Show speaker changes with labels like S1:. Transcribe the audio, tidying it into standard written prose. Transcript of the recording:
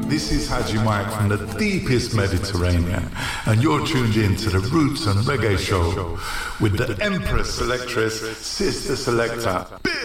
S1: This is Haji Mike from the deepest Mediterranean, and you're tuned in to the Roots and Reggae Show with the Empress Selectress, Sister Selector.